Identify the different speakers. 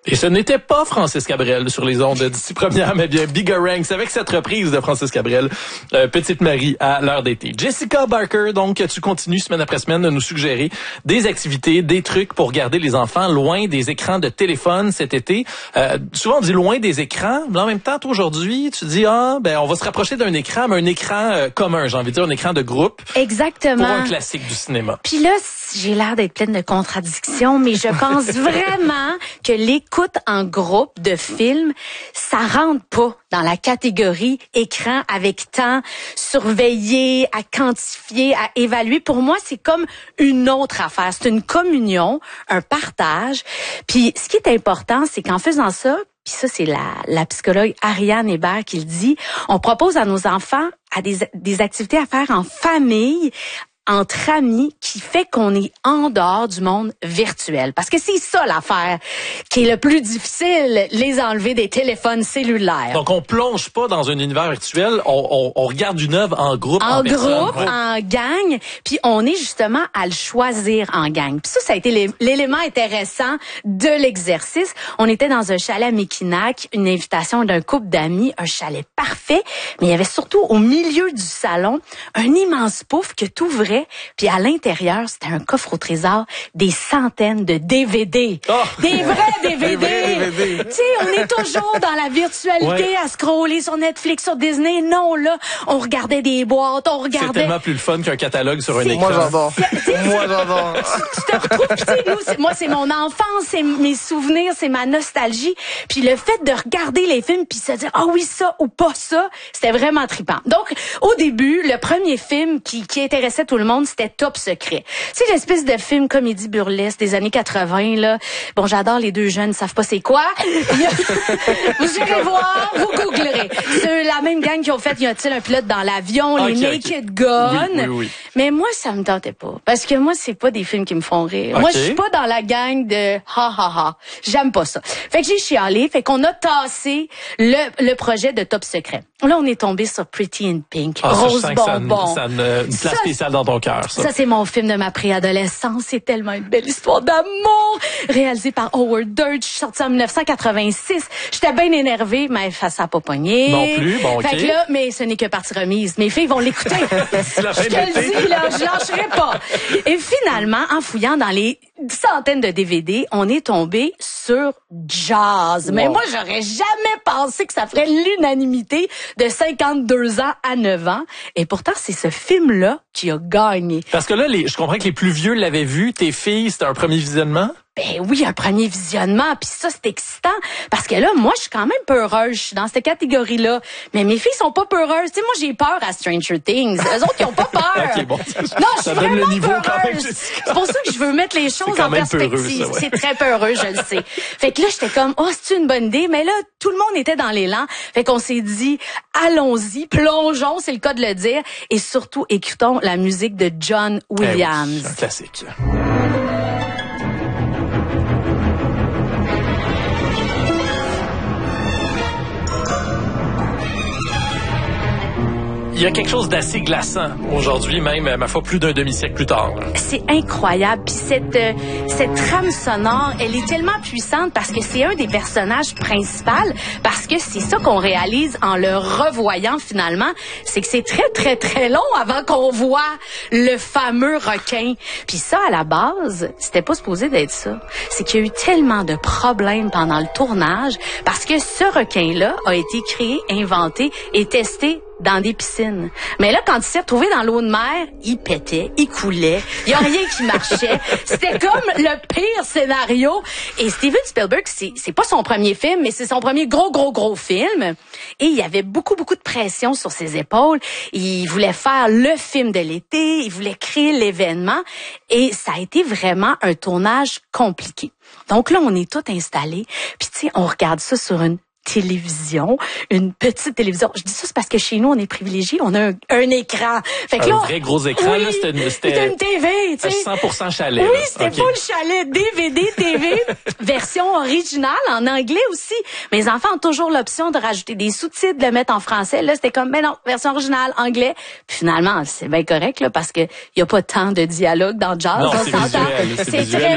Speaker 1: Et ce n'était pas Francis Cabrel sur les ondes d'ici première, mais bien Bigger Ranks avec cette reprise de Francis Cabrel, Petite Marie à l'heure d'été. Jessica Barker, donc, tu continues semaine après semaine de nous suggérer des activités, des trucs pour garder les enfants loin des écrans de téléphone cet été. Souvent on dit loin des écrans, mais en même temps, toi, aujourd'hui, tu dis, on va se rapprocher d'un écran, mais un écran commun, j'ai envie de dire, un écran de groupe.
Speaker 2: Exactement.
Speaker 1: Pour un classique du cinéma.
Speaker 2: Puis là, j'ai l'air d'être pleine de contradictions, mais je pense vraiment que l'écoute en groupe de films, ça rentre pas dans la catégorie écran avec temps, surveillé, à quantifier, à évaluer. Pour moi, c'est comme une autre affaire. C'est une communion, un partage. Puis ce qui est important, c'est qu'en faisant ça, puis ça, c'est la psychologue Ariane Hébert qui le dit, on propose à nos enfants des activités à faire en famille, entre amis, qui fait qu'on est en dehors du monde virtuel. Parce que c'est ça l'affaire qui est le plus difficile, les enlever des téléphones cellulaires.
Speaker 1: Donc, on plonge pas dans un univers virtuel, on regarde une œuvre en groupe, en
Speaker 2: groupe, en gang, puis on est justement à le choisir en gang. Puis ça a été l'élément intéressant de l'exercice. On était dans un chalet à Mekinac, une invitation d'un couple d'amis, un chalet parfait, mais il y avait surtout au milieu du salon un immense pouf que t'ouvrais. Puis à l'intérieur, c'était un coffre au trésor, des centaines de DVD. Oh! Des vrais DVD! Tu sais, on est toujours dans la virtualité à scroller sur Netflix, sur Disney. Non, là, on regardait des boîtes, on regardait...
Speaker 1: C'est tellement plus le fun qu'un catalogue sur un écran.
Speaker 3: Moi, j'adore.
Speaker 2: Tu te retrouves, tu sais, moi, c'est mon enfance, c'est mes souvenirs, c'est ma nostalgie. Puis le fait de regarder les films puis se dire, ah oui, ça ou pas ça, c'était vraiment trippant. Donc, au début, le premier film qui intéressait tout le monde, c'était Top Secret. C'est l'espèce de film comédie burlesque des années 80, là. Bon, j'adore les deux jeunes, savent pas c'est quoi. Vous irez voir, vous googlerez. C'est la même gang qui ont fait, y a-t-il un pilote dans l'avion, les Naked Gun.
Speaker 1: Oui.
Speaker 2: Mais moi, ça me tentait pas. Parce que moi, c'est pas des films qui me font rire.
Speaker 1: Okay.
Speaker 2: Moi, je suis pas dans la gang de ha. J'aime pas ça. Fait que j'ai chialé, fait qu'on a tassé le projet de Top Secret. Là, on est tombé sur Pretty in Pink. Rose bonbon.
Speaker 1: Ça a une place spéciale dans ton cœur, ça.
Speaker 2: Ça, c'est mon film de ma préadolescence. C'est tellement une belle histoire d'amour. Réalisé par Howard Deutsch, sorti en 1986. J'étais bien énervée, mais ça n'a pas pogné.
Speaker 1: Non plus, bon, OK.
Speaker 2: Fait que là, mais ce n'est que partie remise. Mes filles vont l'écouter. Je te le dis, là, je lâcherai pas. Et finalement, en fouillant dans les centaines de DVD, on est tombé sur Jaws. Mais moi, j'aurais jamais pensé que ça ferait l'unanimité de 52 ans à 9 ans. Et pourtant, c'est ce film-là qui a gagné.
Speaker 1: Parce que là, je comprends que les plus vieux l'avaient vu. Tes filles, c'était un premier visionnement?
Speaker 2: Ben oui, un premier visionnement, puis ça, c'est excitant, parce que là, moi, je suis quand même peureuse, je suis dans cette catégorie-là, mais mes filles sont pas peureuses. Tu sais, moi, j'ai peur à Stranger Things, eux autres, ils ont pas peur.
Speaker 1: Okay, bon,
Speaker 2: non, je suis vraiment
Speaker 1: le niveau
Speaker 2: peureuse.
Speaker 1: Quand même,
Speaker 2: c'est pour ça que je veux mettre les choses en perspective.
Speaker 1: Peureux, ça,
Speaker 2: C'est très peureux, je le sais. Fait que là, j'étais comme, c'est une bonne idée, mais là, tout le monde était dans l'élan, fait qu'on s'est dit, allons-y, plongeons, c'est le cas de le dire, et surtout, écoutons la musique de John Williams.
Speaker 1: Oui, un classique. Il y a quelque chose d'assez glaçant aujourd'hui, même, ma foi, plus d'un demi-siècle plus tard.
Speaker 2: C'est incroyable. Puis cette trame sonore, elle est tellement puissante parce que c'est un des personnages principaux, parce que c'est ça qu'on réalise en le revoyant finalement, c'est que c'est très, très, très long avant qu'on voit le fameux requin. Puis ça, à la base, c'était pas supposé d'être ça. C'est qu'il y a eu tellement de problèmes pendant le tournage parce que ce requin-là a été créé, inventé et testé dans des piscines. Mais là, quand il s'est retrouvé dans l'eau de mer, il pétait, il coulait, il y a rien qui marchait. C'était comme le pire scénario. Et Steven Spielberg, c'est pas son premier film, mais c'est son premier gros film. Et il y avait beaucoup de pression sur ses épaules. Il voulait faire le film de l'été, il voulait créer l'événement. Et ça a été vraiment un tournage compliqué. Donc là, on est tous installés. Puis tu sais, on regarde ça sur une télévision, une petite télévision. Je dis ça, c'est parce que chez nous, on est privilégiés, on a un écran. Fait que là,
Speaker 1: vrai gros écran,
Speaker 2: oui,
Speaker 1: là,
Speaker 2: c'était une TV, tu sais.
Speaker 1: 100% chalet.
Speaker 2: Oui,
Speaker 1: là.
Speaker 2: c'était pas le chalet, DVD, TV, version originale, en anglais aussi. Mes enfants ont toujours l'option de rajouter des sous-titres, de le mettre en français. Là, c'était comme, non, version originale, anglais. Puis finalement, c'est bien correct, là, parce que y a pas tant de dialogue dans Jazz.
Speaker 1: Non, c'est visuel,
Speaker 2: c'est très